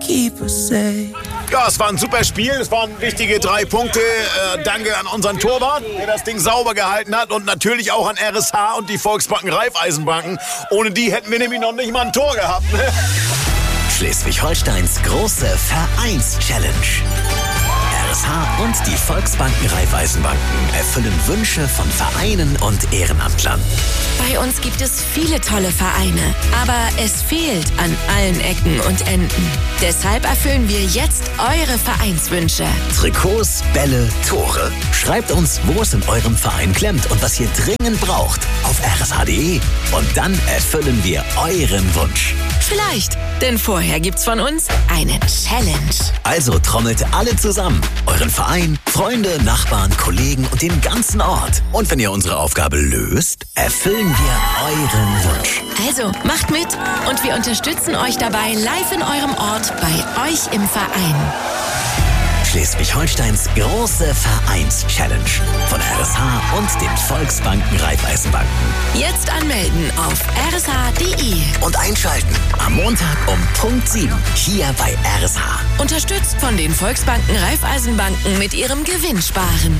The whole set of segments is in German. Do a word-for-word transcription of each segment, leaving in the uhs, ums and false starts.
keep us safe. Ja, es war ein super Spiel, es waren wichtige drei Punkte. Äh, danke an unseren Torwart, der das Ding sauber gehalten hat und natürlich auch an R S H und die Volksbanken Raiffeisenbanken. Ohne die hätten wir nämlich noch nicht mal ein Tor gehabt. Ne? Schleswig-Holsteins große Vereins-Challenge. R S H und die Volksbanken Raiffeisenbanken erfüllen Wünsche von Vereinen und Ehrenamtlern. Bei uns gibt es viele tolle Vereine, aber es fehlt an allen Ecken und Enden. Deshalb erfüllen wir jetzt eure Vereinswünsche. Trikots, Bälle, Tore. Schreibt uns, wo es in eurem Verein klemmt und was ihr dringend braucht auf r s h punkt d e und dann erfüllen wir euren Wunsch. Vielleicht, denn vorher gibt's von uns eine Challenge. Also trommelt alle zusammen, euren Verein, Freunde, Nachbarn, Kollegen und den ganzen Ort. Und wenn ihr unsere Aufgabe löst, erfüllen wir euren Wunsch. Also macht mit und wir unterstützen euch dabei live in eurem Ort bei euch im Verein. Schleswig-Holsteins große Vereins-Challenge von R S H und den Volksbanken Raiffeisenbanken. Jetzt anmelden auf r s h punkt d e. Und einschalten am Montag um Punkt sieben hier bei R S H. Unterstützt von den Volksbanken Raiffeisenbanken mit ihrem Gewinnsparen.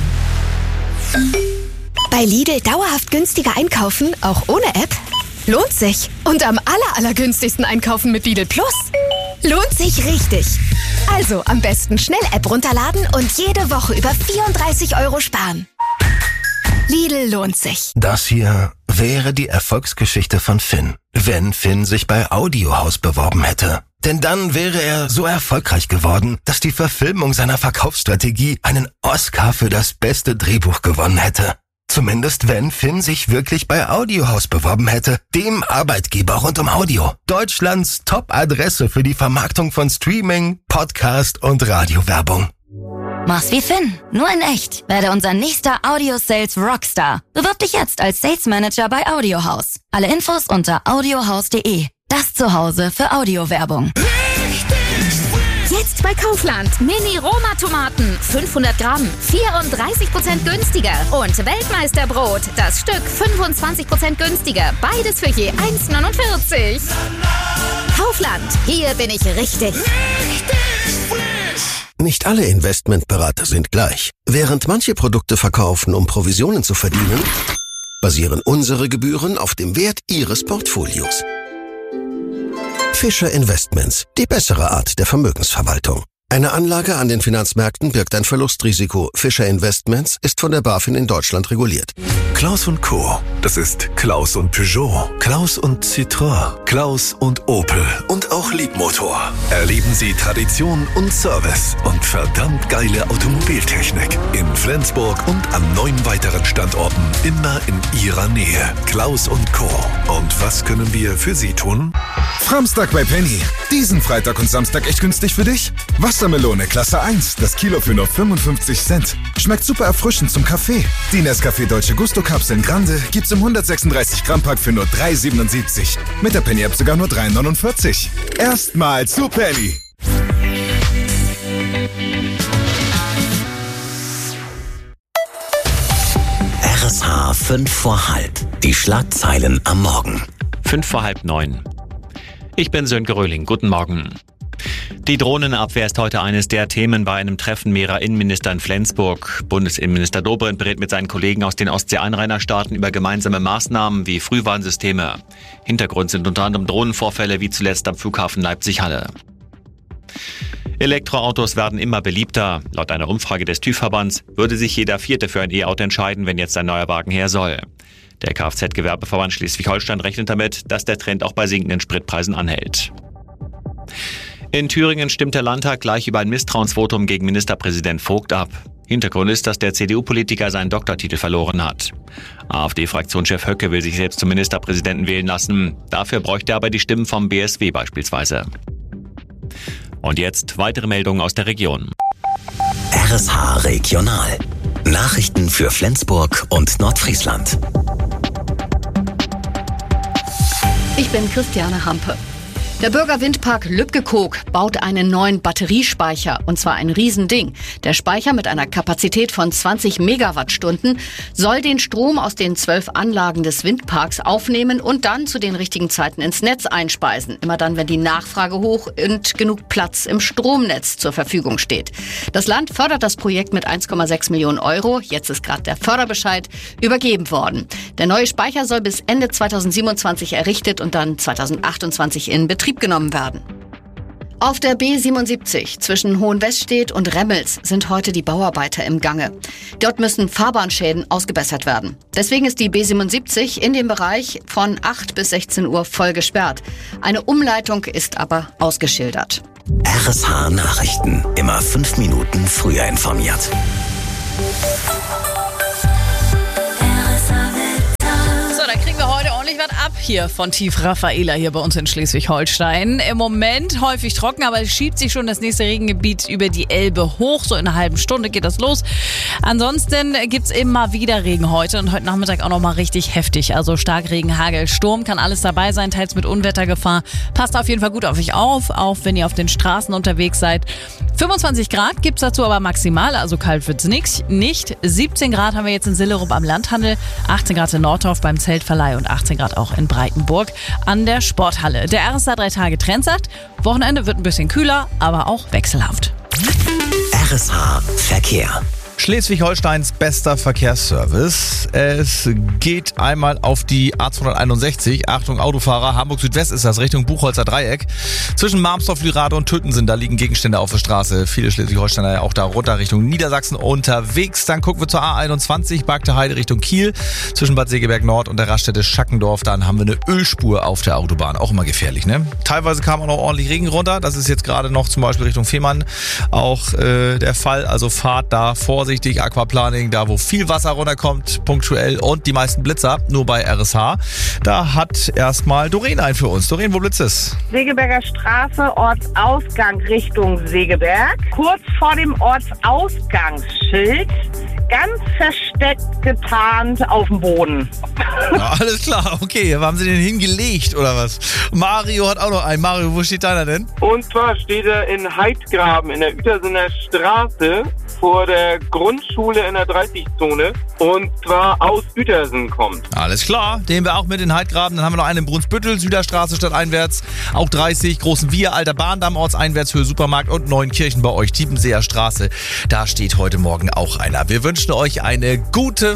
Bei Lidl dauerhaft günstiger einkaufen, auch ohne App? Lohnt sich. Und am aller, allergünstigsten einkaufen mit Lidl Plus? Lohnt sich richtig. Also am besten schnell App runterladen und jede Woche über vierunddreißig Euro sparen. Lidl lohnt sich. Das hier wäre die Erfolgsgeschichte von Finn, wenn Finn sich bei Audiohaus beworben hätte. Denn dann wäre er so erfolgreich geworden, dass die Verfilmung seiner Verkaufsstrategie einen Oscar für das beste Drehbuch gewonnen hätte. Zumindest wenn Finn sich wirklich bei Audiohaus beworben hätte, dem Arbeitgeber rund um Audio. Deutschlands Top-Adresse für die Vermarktung von Streaming, Podcast und Radiowerbung. Mach's wie Finn, nur in echt. Werde unser nächster Audio-Sales Rockstar. Bewirb dich jetzt als Sales Manager bei Audiohaus. Alle Infos unter audiohaus punkt d e. Das Zuhause für Audiowerbung. Jetzt bei Kaufland. Mini-Roma-Tomaten. fünfhundert Gramm. vierunddreißig Prozent günstiger. Und Weltmeisterbrot. Das Stück fünfundzwanzig Prozent günstiger. Beides für je eins neunundvierzig. Kaufland. Hier bin ich richtig. Nicht alle Investmentberater sind gleich. Während manche Produkte verkaufen, um Provisionen zu verdienen, basieren unsere Gebühren auf dem Wert Ihres Portfolios. Fischer Investments, die bessere Art der Vermögensverwaltung. Eine Anlage an den Finanzmärkten birgt ein Verlustrisiko. Fischer Investments ist von der BaFin in Deutschland reguliert. Klaus und Co. Das ist Klaus und Peugeot, Klaus und Citroën, Klaus und Opel und auch Liebmotor. Erleben Sie Tradition und Service und verdammt geile Automobiltechnik in Flensburg und an neun weiteren Standorten, immer in Ihrer Nähe. Klaus und Co. Und was können wir für Sie tun? Framstag bei Penny. Diesen Freitag und Samstag echt günstig für dich? Wassermelone Klasse eins, das Kilo für nur fünfundfünfzig Cent. Schmeckt super erfrischend zum Kaffee. Die Nescafé Dolce Gusto Kapseln Grande gibt's im hundertsechsunddreißig Gramm Pack für nur drei siebenundsiebzig. Mit der Penny App sogar nur drei neunundvierzig. Erstmal zu Penny. R S H fünf vor halb. Die Schlagzeilen am Morgen. Fünf vor halb neun. Ich bin Sönke Röhling. Guten Morgen. Die Drohnenabwehr ist heute eines der Themen bei einem Treffen mehrerer Innenminister in Flensburg. Bundesinnenminister Dobrindt berät mit seinen Kollegen aus den Ostsee-Einrainerstaaten über gemeinsame Maßnahmen wie Frühwarnsysteme. Hintergrund sind unter anderem Drohnenvorfälle wie zuletzt am Flughafen Leipzig-Halle. Elektroautos werden immer beliebter. Laut einer Umfrage des TÜV-Verbands würde sich jeder Vierte für ein E-Auto entscheiden, wenn jetzt ein neuer Wagen her soll. Der Kfz-Gewerbeverband Schleswig-Holstein rechnet damit, dass der Trend auch bei sinkenden Spritpreisen anhält. In Thüringen stimmt der Landtag gleich über ein Misstrauensvotum gegen Ministerpräsident Vogt ab. Hintergrund ist, dass der C D U-Politiker seinen Doktortitel verloren hat. AfD-Fraktionschef Höcke will sich selbst zum Ministerpräsidenten wählen lassen. Dafür bräuchte er aber die Stimmen vom B S W beispielsweise. Und jetzt weitere Meldungen aus der Region. R S H Regional. Nachrichten für Flensburg und Nordfriesland. Ich bin Christiane Hampe. Der Bürgerwindpark Lübkekoog baut einen neuen Batteriespeicher, und zwar ein Riesending. Der Speicher mit einer Kapazität von zwanzig Megawattstunden soll den Strom aus den zwölf Anlagen des Windparks aufnehmen und dann zu den richtigen Zeiten ins Netz einspeisen. Immer dann, wenn die Nachfrage hoch und genug Platz im Stromnetz zur Verfügung steht. Das Land fördert das Projekt mit eins Komma sechs Millionen Euro. Jetzt ist gerade der Förderbescheid übergeben worden. Der neue Speicher soll bis Ende zweitausendsiebenundzwanzig errichtet und dann zweitausendachtundzwanzig in Betrieb genommen werden. Auf der B siebenundsiebzig zwischen Hohenwestedt und Remmels sind heute die Bauarbeiter im Gange. Dort müssen Fahrbahnschäden ausgebessert werden. Deswegen ist die B siebenundsiebzig in dem Bereich von acht bis sechzehn Uhr voll gesperrt. Eine Umleitung ist aber ausgeschildert. R S H Nachrichten. Immer fünf Minuten früher informiert. Da kriegen wir heute ordentlich was ab hier von Tief Raffaela hier bei uns in Schleswig-Holstein. Im Moment häufig trocken, aber es schiebt sich schon das nächste Regengebiet über die Elbe hoch. So in einer halben Stunde geht das los. Ansonsten gibt's immer wieder Regen heute und heute Nachmittag auch nochmal richtig heftig. Also Starkregen, Hagel, Sturm, kann alles dabei sein, teils mit Unwettergefahr. Passt auf jeden Fall gut auf euch auf, auch wenn ihr auf den Straßen unterwegs seid. fünfundzwanzig Grad gibt's dazu aber maximal, also kalt wird's nicht. nicht. siebzehn Grad haben wir jetzt in Sillerup am Landhandel, achtzehn Grad in Nordorf beim Zeltverleih und achtzehn Grad auch in Breitenburg an der Sporthalle. Der R S A drei Tage Trend sagt, Wochenende wird ein bisschen kühler, aber auch wechselhaft. R S H Verkehr. Schleswig-Holsteins bester Verkehrsservice. Es geht einmal auf die A zweihunderteinundsechzig. Achtung Autofahrer, Hamburg Südwest ist das, Richtung Buchholzer Dreieck. Zwischen Marmsdorf, Lürade und Tüttensen, da liegen Gegenstände auf der Straße. Viele Schleswig-Holsteiner ja auch da runter Richtung Niedersachsen unterwegs. Dann gucken wir zur A einundzwanzig, Bargte Heide Richtung Kiel. Zwischen Bad Segeberg Nord und der Raststätte Schackendorf. Dann haben wir eine Ölspur auf der Autobahn. Auch immer gefährlich, ne? Teilweise kam auch noch ordentlich Regen runter. Das ist jetzt gerade noch zum Beispiel Richtung Fehmarn auch äh, der Fall. Also fahrt da vorsichtig. Aquaplaning, da wo viel Wasser runterkommt, punktuell und die meisten Blitzer, nur bei R S H. Da hat erstmal Doreen ein für uns. Doreen, wo blitzt es? Segeberger Straße, Ortsausgang Richtung Segeberg. Kurz vor dem Ortsausgangsschild, ganz versteckt getarnt auf dem Boden. Ja, alles klar, okay. Haben Sie den hingelegt oder was? Mario hat auch noch einen. Mario, wo steht deiner denn? Und zwar steht er in Heidgraben in der Uetersener Straße vor der Grundschule in der dreißig-Zone und zwar aus Uetersen kommt. Alles klar, den wir auch mit in Heidgraben. Dann haben wir noch einen in Brunsbüttel, Süderstraße stadteinwärts, auch dreißig, Großen Wir, Alter Bahndamm, ortseinwärts, Höhe Supermarkt und Neuenkirchen bei euch, Diepenseer Straße. Da steht heute Morgen auch einer. Wir wünschen euch eine gute